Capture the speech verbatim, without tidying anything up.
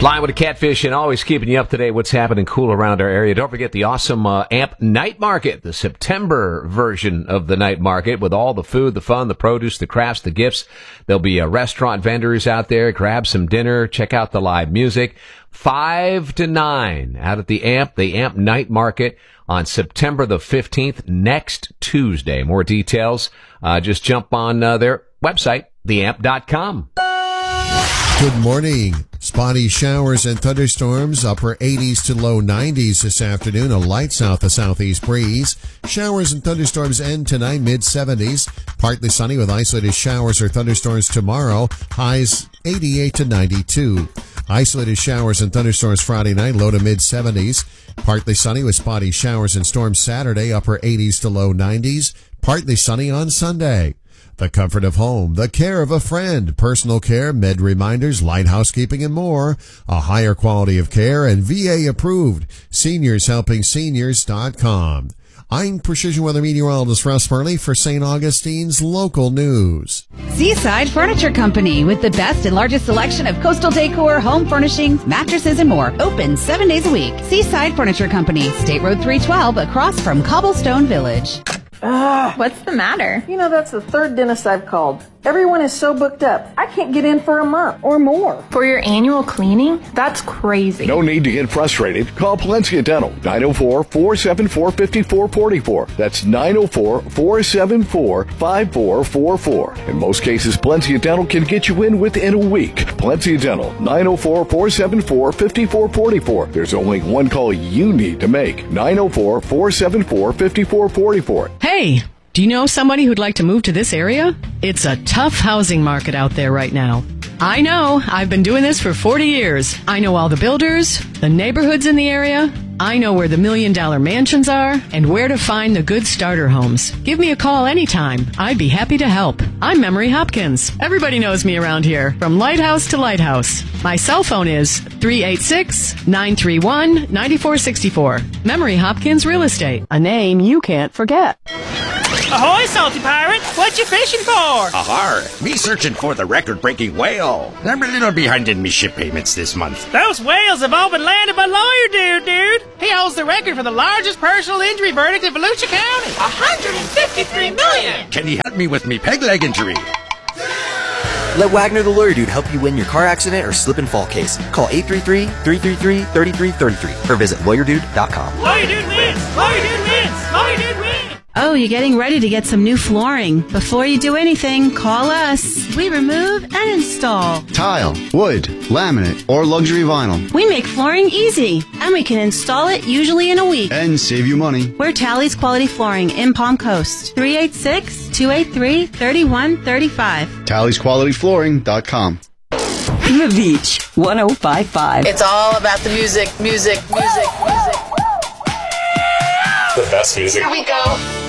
Flying with a Catfish and always keeping you up to date what's happening cool around our area. Don't forget the awesome uh, A M P Night Market, the September version of the night market with all the food, the fun, the produce, the crafts, the gifts. There'll be uh, restaurant vendors out there. Grab some dinner. Check out the live music. Five to nine out at the A M P, the A M P Night Market on September the fifteenth, next Tuesday. More details, uh, just jump on uh, their website, the amp dot com. Good morning. Spotty showers and thunderstorms, upper eighties to low nineties this afternoon. A light south to southeast breeze. Showers and thunderstorms end tonight, mid seventies. Partly sunny with isolated showers or thunderstorms tomorrow. Highs eighty-eight to ninety-two. Isolated showers and thunderstorms Friday night, low to mid seventies. Partly sunny with spotty showers and storms Saturday, upper eighties to low nineties. Partly sunny on Sunday. The comfort of home, the care of a friend, personal care, med reminders, light housekeeping, and more. A higher quality of care and V A approved. Seniors Helping Seniors dot com. I'm Precision Weather Meteorologist Russ Murley for Saint Augustine's local news. Seaside Furniture Company with the best and largest selection of coastal decor, home furnishings, mattresses, and more. Open seven days a week. Seaside Furniture Company, State Road three twelve, across from Cobblestone Village. Ugh. What's the matter? You know, that's the third dentist I've called. Everyone is so booked up. I can't get in for a month or more. For your annual cleaning? That's crazy. No need to get frustrated. Call Palencia Dental, nine oh four, four seven four, five four four four. That's nine oh four, four seven four, five four four four. In most cases, Palencia Dental can get you in within a week. Palencia Dental, nine oh four, four seven four, five four four four. There's only one call you need to make. nine oh four, four seven four, five four four four. Hey, do you know somebody who'd like to move to this area? It's a tough housing market out there right now. I know. I've been doing this for forty years. I know all the builders, the neighborhoods in the area. I know where the million-dollar mansions are and where to find the good starter homes. Give me a call anytime. I'd be happy to help. I'm Memory Hopkins. Everybody knows me around here, from lighthouse to lighthouse. My cell phone is three eight six, nine three one, nine four six four. Memory Hopkins Real Estate, a name you can't forget. Ahoy, salty pirate! What you fishing for? Ahar! Me searching for the record-breaking whale. I'm a little behind in me ship payments this month. Those whales have all been landed by lawyer dude, dude. He holds the record for the largest personal injury verdict in Volusia County. one hundred fifty-three million! Can you help me with me peg leg injury? Let Wagner the Lawyer Dude help you win your car accident or slip and fall case. Call eight three three, three three three, three three three three or visit lawyer dude dot com. Lawyer Dude wins! Lawyer Dude wins! Lawyer Dude wins! Oh, you're getting ready to get some new flooring. Before you do anything, call us. We remove and install tile, wood, laminate, or luxury vinyl. We make flooring easy, and we can install it usually in a week. And save you money. We're Tally's Quality Flooring in Palm Coast. three eight six, two eight three, three one three five. Tally's Quality Flooring dot com. The Beach, one oh five point five. It's all about the music, music, music, music. The best music. Here we go.